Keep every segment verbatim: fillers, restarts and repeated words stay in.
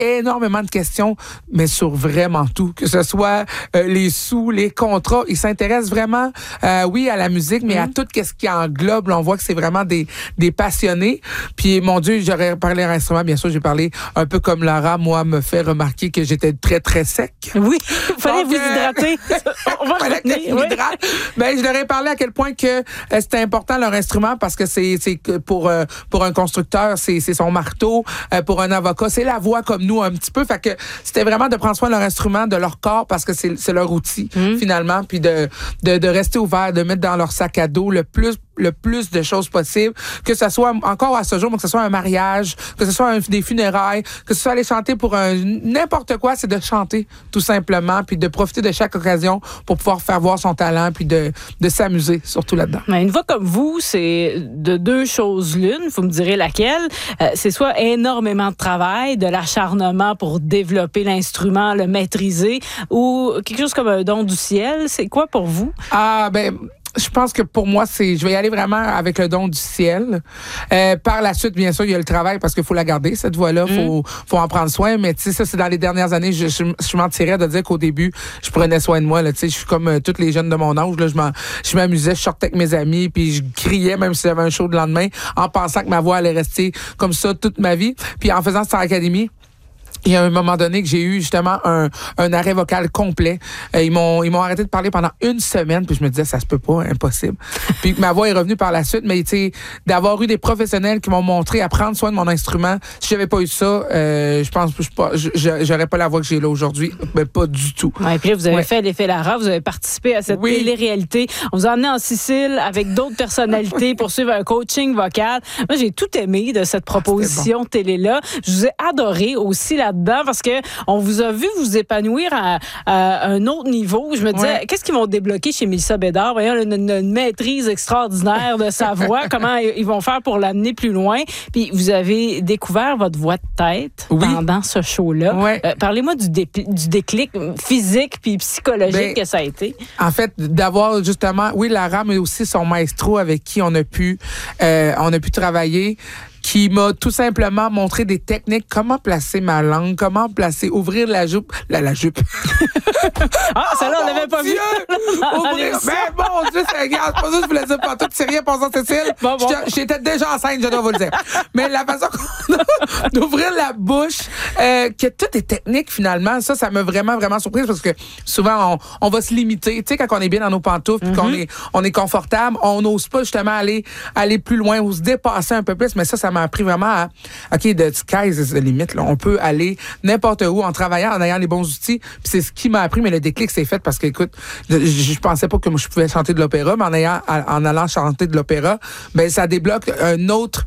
énormément de questions, mais sur vraiment tout. Que ce soit euh, les sous, les contrats. Ils s'intéressent vraiment, euh, oui, à la musique, mais mmh. à tout ce qui englobe. Là, on voit que c'est vraiment des, des passionnés. Puis, mon Dieu, j'aurais parlé d'instruments. Bien sûr, j'ai parlé un peu comme Lara, moi, me fait remarquer que j'étais très, très sec. Oui, il fallait Donc, vous hydrater. On va fallait que je m'hydrate. Ben, je leur ai parlé à quel point que euh, c'était important leur instrument parce que c'est, c'est pour, euh, pour un constructeur, c'est, c'est son marteau. Euh, pour un avocat, c'est la voix comme nous un petit peu. Fait que c'était vraiment de prendre soin de leur instrument, de leur corps parce que c'est, c'est leur outil mmh. finalement. Puis de, de, de rester ouvert, de mettre dans leur sac à dos le plus le plus de choses possibles, que ce soit encore à ce jour, mais que ce soit un mariage, que ce soit un, des funérailles, que ce soit aller chanter pour un n'importe quoi, c'est de chanter tout simplement, puis de profiter de chaque occasion pour pouvoir faire voir son talent, puis de, de s'amuser surtout là-dedans. Mais une voix comme vous, c'est de deux choses l'une, vous me direz laquelle. Euh, c'est soit énormément de travail, de l'acharnement pour développer l'instrument, le maîtriser, ou quelque chose comme un don du ciel. C'est quoi pour vous? Ah ben. Je pense que pour moi, c'est, je vais y aller vraiment avec le don du ciel. Euh, par la suite, bien sûr, il y a le travail parce qu'il faut la garder, cette voix-là. Il faut, mmh. faut en prendre soin. Mais tu sais, ça, c'est dans les dernières années. Je, je, je mentirais de dire qu'au début, je prenais soin de moi. Tu sais, je suis comme euh, toutes les jeunes de mon âge. Là, je, m'en, je m'amusais, je sortais avec mes amis, puis je criais même si j'avais un show le lendemain, en pensant que ma voix allait rester comme ça toute ma vie. Puis en faisant Star Academy, il y a un moment donné que j'ai eu justement un, un arrêt vocal complet. Euh, ils m'ont ils m'ont arrêté de parler pendant une semaine, puis je me disais ça se peut pas, impossible. Puis ma voix est revenue par la suite, mais tu sais d'avoir eu des professionnels qui m'ont montré à prendre soin de mon instrument. Si j'avais pas eu ça, euh, je pense que je, je, j'aurais pas la voix que j'ai là aujourd'hui, mais pas du tout. Ouais, puis là, vous avez ouais. fait l'effet Lara, vous avez participé à cette oui. télé-réalité. On vous a emmené en Sicile avec d'autres personnalités pour suivre un coaching vocal. Moi, j'ai tout aimé de cette proposition ah, bon. télé-là. Je vous ai adoré aussi la dedans parce que on vous a vu vous épanouir à, à un autre niveau. Je me disais, ouais. qu'est-ce qu'ils vont débloquer chez Mélissa Bédard? Voyons, une, une, une maîtrise extraordinaire de sa voix. Comment ils vont faire pour l'amener plus loin? Puis vous avez découvert votre voix de tête oui. pendant ce show-là. Ouais. Euh, parlez-moi du, dé, du déclic physique puis psychologique ben, que ça a été. En fait, d'avoir justement, oui, Lara, mais aussi son maestro avec qui on a pu, euh, on a pu travailler, qui m'a tout simplement montré des techniques, comment placer ma langue, comment placer, ouvrir la jupe, la, la jupe. Ah, celle-là, on l'avait pas vu. Ouvrir, mais bon Dieu, c'est regarde, c'est pas ça que je voulais dire pas tout, c'est rien pensant Cécile. Bon, bon. J'étais déjà enceinte, je dois vous le dire. Mais la façon d'ouvrir la bouche, euh, que tout est technique finalement, ça, ça m'a vraiment, vraiment surprise parce que souvent, on, on va se limiter. Tu sais, quand on est bien dans nos pantoufles, mm-hmm. puis qu'on est, on est confortable, on n'ose pas justement aller, aller plus loin ou se dépasser un peu plus, mais ça, ça m'a appris vraiment à, OK, de sky's is the limit, là. On peut aller n'importe où en travaillant, en ayant les bons outils. Puis c'est ce qui m'a appris, mais le déclic s'est fait parce que, écoute, je, je pensais pas que je pouvais chanter de l'opéra, mais en ayant, en allant chanter de l'opéra, ben, ça débloque un autre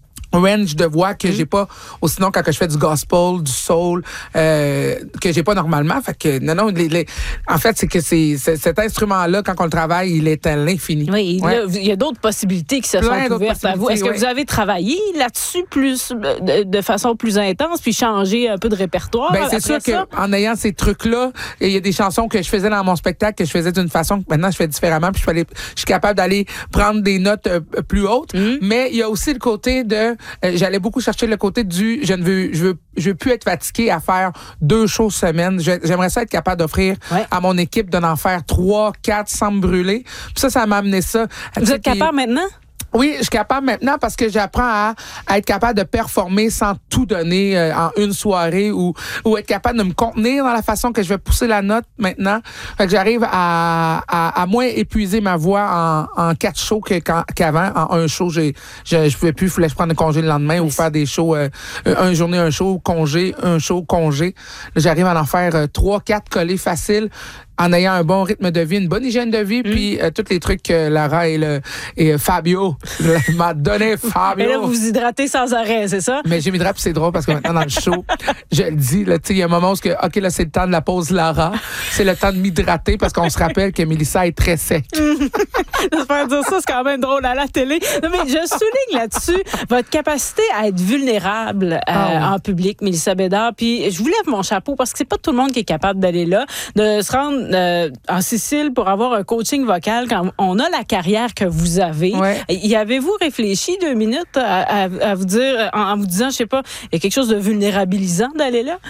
range de voix que mmh. j'ai pas, ou sinon quand que je fais du gospel, du soul, euh, que j'ai pas normalement. Fait que, non, non, les, les, en fait, c'est que c'est, c'est, cet instrument-là, quand on le travaille, il est à l'infini. Oui, ouais. il y a d'autres possibilités qui se Plein sont ouvertes à vous. Est-ce que ouais. vous avez travaillé là-dessus plus, de, de façon plus intense, puis changé un peu de répertoire? Ben, c'est sûr qu'en ayant ces trucs-là, il y a des chansons que je faisais dans mon spectacle que je faisais d'une façon que maintenant je fais différemment, puis je, peux aller, je suis capable d'aller prendre des notes euh, plus hautes. Mmh. Mais il y a aussi le côté de Euh, j'allais beaucoup chercher le côté du je ne veux je veux je veux plus être fatigué à faire deux shows semaine. Je, j'aimerais ça être capable d'offrir ouais. à mon équipe de n'en faire trois, quatre sans me brûler. Puis ça, ça m'a amené ça. Vous êtes capable maintenant? Oui, je suis capable maintenant parce que j'apprends à, à être capable de performer sans tout donner euh, en une soirée ou, ou être capable de me contenir dans la façon que je vais pousser la note maintenant. Fait que j'arrive à, à, à moins épuiser ma voix en, en quatre shows que, qu'avant. En un show, j'ai, je, je pouvais plus, il fallait que je prenne un congé le lendemain ou faire des shows, euh, un journée, un show, congé, un show, congé. Là, j'arrive à en faire euh, trois, quatre collés faciles, en ayant un bon rythme de vie, une bonne hygiène de vie, mmh. puis euh, tous les trucs que Lara et, le, et Fabio m'a donné. Fabio. Et là, vous vous hydratez sans arrêt, c'est ça? Mais je m'hydrate, puis c'est drôle, parce que maintenant, dans le show, je le dis, là, tu sais, il y a un moment où, que, OK, là, c'est le temps de la pause Lara. C'est le temps de m'hydrater, parce qu'on se rappelle que Mélissa est très sec. J'espère dire ça, c'est quand même drôle à la télé. Non, mais je souligne là-dessus votre capacité à être vulnérable euh, oh. en public, Mélissa Bédard. Puis je vous lève mon chapeau, parce que c'est pas tout le monde qui est capable d'aller là, de se rendre euh, en Sicile pour avoir un coaching vocal quand on a la carrière que vous avez. Ouais. Y avez-vous réfléchi deux minutes à, à, à vous dire, en, en vous disant, je sais pas, il y a quelque chose de vulnérabilisant d'aller là?